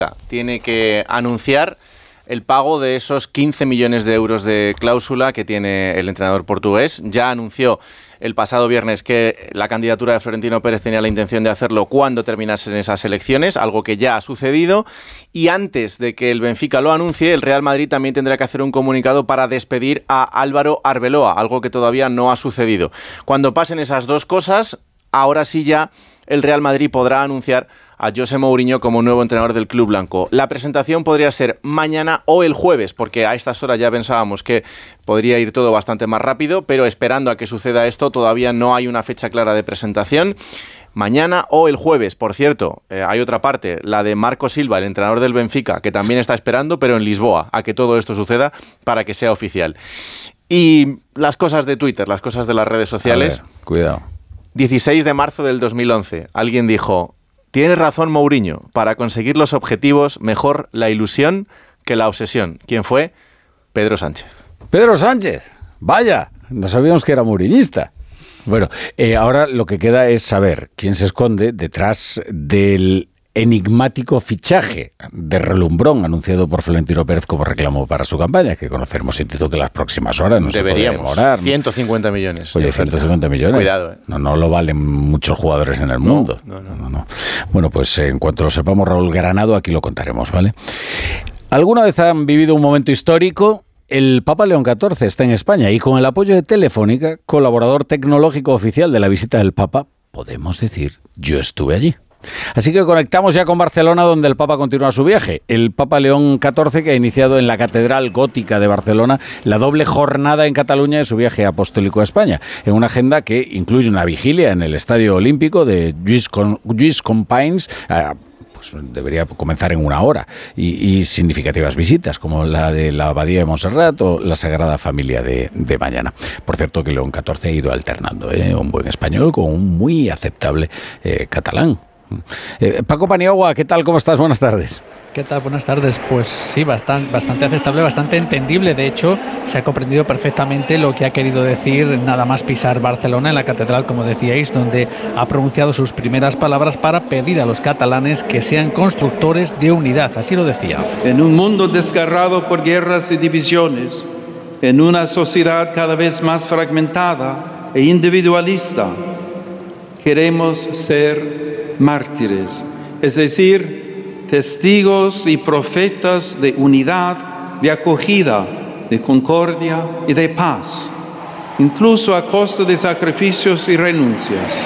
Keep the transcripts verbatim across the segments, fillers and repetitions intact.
tiene que anunciar el pago de esos quince millones de euros de cláusula que tiene el entrenador portugués. Ya anunció el pasado viernes que la candidatura de Florentino Pérez tenía la intención de hacerlo cuando terminasen esas elecciones, algo que ya ha sucedido. Y antes de que el Benfica lo anuncie, el Real Madrid también tendrá que hacer un comunicado para despedir a Álvaro Arbeloa, algo que todavía no ha sucedido. Cuando pasen esas dos cosas, ahora sí ya el Real Madrid podrá anunciar a José Mourinho como nuevo entrenador del club blanco. La presentación podría ser mañana o el jueves, porque a estas horas ya pensábamos que podría ir todo bastante más rápido, pero esperando a que suceda esto, todavía no hay una fecha clara de presentación. Mañana o el jueves, por cierto, eh, hay otra parte, la de Marco Silva, el entrenador del Benfica, que también está esperando, pero en Lisboa, a que todo esto suceda para que sea oficial. Y las cosas de Twitter, las cosas de las redes sociales. A ver, cuidado. dieciséis de marzo del dos mil once, alguien dijo: tiene razón Mourinho, para conseguir los objetivos, mejor la ilusión que la obsesión. ¿Quién fue? Pedro Sánchez. Pedro Sánchez, vaya, no sabíamos que era mouriñista. Bueno, eh, ahora lo que queda es saber quién se esconde detrás del enigmático fichaje de relumbrón anunciado por Florentino Pérez como reclamo para su campaña, que conoceremos, entiendo que en las próximas horas. No deberíamos. Se puede demorar. ciento cincuenta millones. Oye, ciento cincuenta millones. Cuidado, ¿eh? No, no lo valen muchos jugadores en el mundo. No, no, no. no, no. Bueno, pues en cuanto lo sepamos, Raúl Granado, aquí lo contaremos, ¿vale? ¿Alguna vez han vivido un momento histórico? El Papa León catorce está en España y con el apoyo de Telefónica, colaborador tecnológico oficial de la visita del Papa, podemos decir, yo estuve allí. Así que conectamos ya con Barcelona, donde el Papa continúa su viaje. El Papa León catorce, que ha iniciado en la Catedral Gótica de Barcelona la doble jornada en Cataluña de su viaje apostólico a España, en una agenda que incluye una vigilia en el Estadio Olímpico de Lluís Companys. Eh, pues debería comenzar en una hora, y, y significativas visitas como la de la Abadía de Montserrat o la Sagrada Familia de, de mañana. Por cierto, que León catorce ha ido alternando, ¿eh? un buen español con un muy aceptable eh, catalán. Eh, Paco Paniagua, ¿qué tal? ¿Cómo estás? Buenas tardes. ¿Qué tal? Buenas tardes. Pues sí, bastante, bastante aceptable, bastante entendible. De hecho, se ha comprendido perfectamente lo que ha querido decir nada más pisar Barcelona, en la catedral, como decíais, donde ha pronunciado sus primeras palabras para pedir a los catalanes que sean constructores de unidad. Así lo decía. En un mundo desgarrado por guerras y divisiones, en una sociedad cada vez más fragmentada e individualista, queremos ser mártires, es decir, testigos y profetas de unidad, de acogida, de concordia y de paz, incluso a costa de sacrificios y renuncias.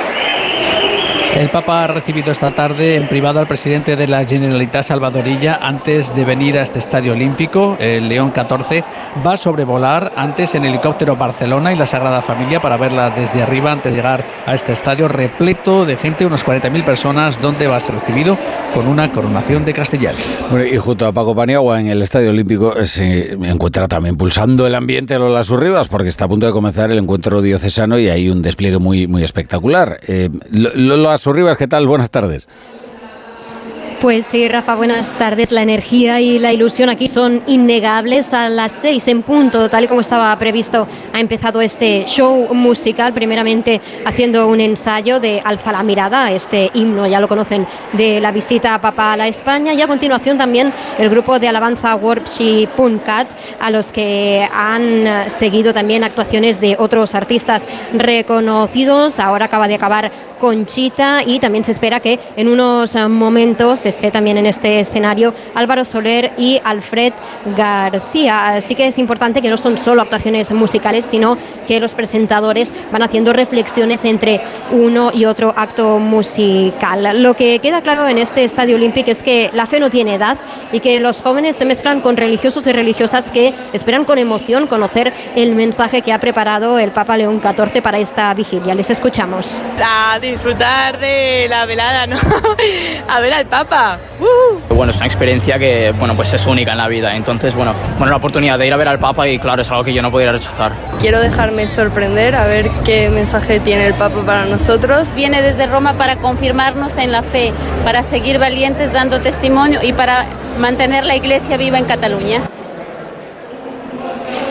El Papa ha recibido esta tarde en privado al presidente de la Generalitat, Salvador Illa, antes de venir a este estadio olímpico. El León catorce va a sobrevolar antes en helicóptero Barcelona y la Sagrada Familia para verla desde arriba antes de llegar a este estadio repleto de gente, unas cuarenta mil personas, donde va a ser recibido con una coronación de castellanos. Bueno, y junto a Paco Paniagua en el estadio olímpico se encuentra también pulsando el ambiente de Lola Surribas, porque está a punto de comenzar el encuentro diocesano y hay un despliegue muy, muy espectacular. Eh, Lola Surribas, ¿qué tal? Buenas tardes. Pues sí, Rafa, buenas tardes. La energía y la ilusión aquí son innegables. A las seis en punto, tal y como estaba previsto, ha empezado este show musical, primeramente haciendo un ensayo de Alza la mirada, este himno, ya lo conocen, de la visita papal a España, y a continuación también el grupo de alabanza Worship punto cat, a los que han seguido también actuaciones de otros artistas reconocidos. Ahora acaba de acabar Conchita y también se espera que en unos momentos esté también en este escenario Álvaro Soler y Alfred García. Así que es importante que no son solo actuaciones musicales, sino que los presentadores van haciendo reflexiones entre uno y otro acto musical. Lo que queda claro en este Estadio Olímpico es que la fe no tiene edad y que los jóvenes se mezclan con religiosos y religiosas que esperan con emoción conocer el mensaje que ha preparado el Papa León catorce para esta vigilia. Les escuchamos. A disfrutar de la velada, ¿no? A ver al Papa. Uh. Bueno, es una experiencia que, bueno, pues es única en la vida. Entonces, bueno, bueno, la oportunidad de ir a ver al Papa, y claro, es algo que yo no podría rechazar. Quiero dejarme sorprender a ver qué mensaje tiene el Papa para nosotros. Viene desde Roma para confirmarnos en la fe, para seguir valientes dando testimonio y para mantener la Iglesia viva en Cataluña.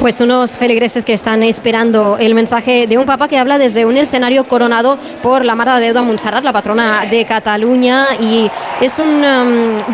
Pues unos feligreses que están esperando el mensaje de un papa que habla desde un escenario coronado por la Mare de Déu de Montserrat, la patrona de Cataluña, y es un um,